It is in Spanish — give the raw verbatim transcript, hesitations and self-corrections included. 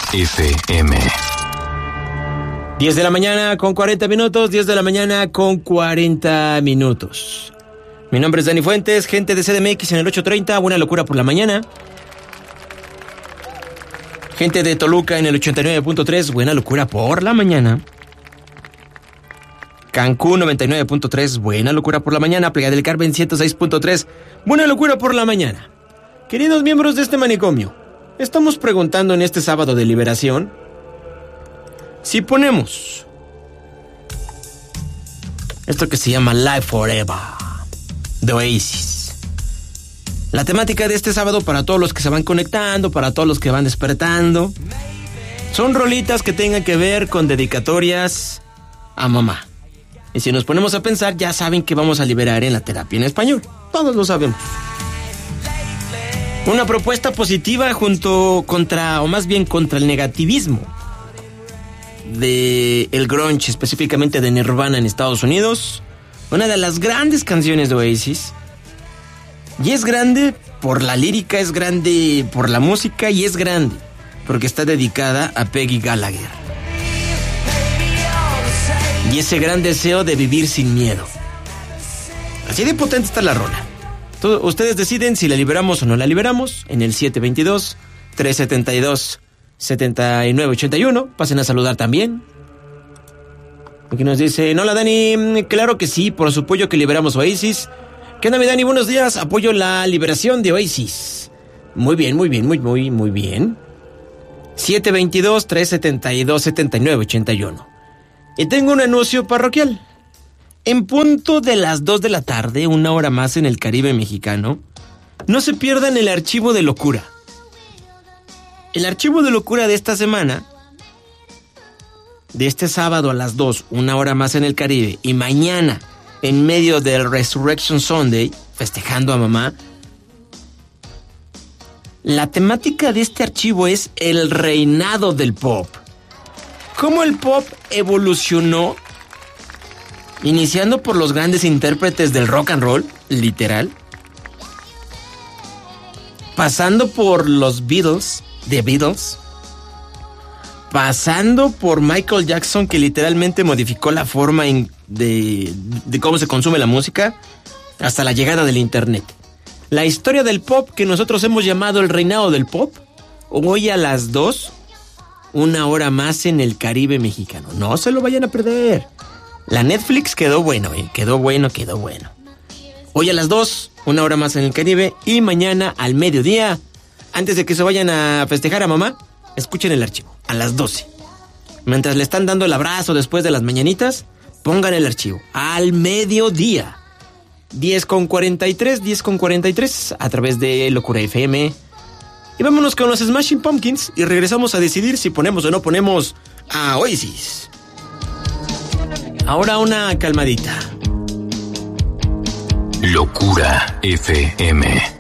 F M. diez de la mañana con cuarenta minutos, diez de la mañana con cuarenta minutos. Mi nombre es Dani Fuentes, gente de C D M X en el ocho treinta, Buena Locura por la mañana. Gente de Toluca en el ochenta y nueve punto tres, Buena Locura por la mañana. Cancún noventa y nueve punto tres, Buena Locura por la mañana. Playa del Carmen ciento seis punto tres, Buena Locura por la mañana. Queridos miembros de este manicomio, estamos preguntando en este sábado de liberación si ponemos esto que se llama Live Forever de Oasis. La temática de este sábado, para todos los que se van conectando, para todos los que van despertando, son rolitas que tengan que ver con dedicatorias a mamá. Y si nos ponemos a pensar, ya saben que vamos a liberar en la terapia en español. Todos lo sabemos. Una propuesta positiva junto contra, o más bien contra el negativismo de el grunge, específicamente de Nirvana en Estados Unidos. Una de las grandes canciones de Oasis. Y es grande por la lírica, es grande por la música y es grande porque está dedicada a Peggy Gallagher. Y ese gran deseo de vivir sin miedo. Así de potente está la rola. Todo, ustedes deciden si la liberamos o no la liberamos en el siete veintidós, trescientos setenta y dos, setenta y nueve ochenta y uno. Pasen a saludar también. Aquí nos dice, hola Dani, claro que sí, por su apoyo que liberamos Oasis. ¿Qué onda mi Dani? Buenos días, apoyo la liberación de Oasis. Muy bien, muy bien, muy, muy, muy bien. siete veintidós, trescientos setenta y dos, setenta y nueve ochenta y uno. Y tengo un anuncio parroquial. En punto de las dos de la tarde, una hora más en el Caribe mexicano, no se pierdan el archivo de locura. El archivo de locura de esta semana, de este sábado a las dos, una hora más en el Caribe, y mañana, en medio del Resurrection Sunday, festejando a mamá, la temática de este archivo es el reinado del pop. Cómo el pop evolucionó, iniciando por los grandes intérpretes del rock and roll, literal, pasando por los Beatles, The Beatles, pasando por Michael Jackson, que literalmente modificó la forma en, de, de cómo se consume la música, hasta la llegada del internet. La historia del pop que nosotros hemos llamado el reinado del pop, hoy a las dos, una hora más en el Caribe mexicano. No se lo vayan a perder. La Netflix quedó bueno, eh. quedó bueno, quedó bueno. Hoy a las dos, una hora más en el Caribe, y mañana al mediodía, antes de que se vayan a festejar a mamá, escuchen el archivo, a las doce. Mientras le están dando el abrazo después de las mañanitas, pongan el archivo, al mediodía. diez con cuarenta y tres, diez con cuarenta y tres, a través de Locura F M. Y vámonos con los Smashing Pumpkins y regresamos a decidir si ponemos o no ponemos a Oasis. Ahora una calmadita. Locura F M.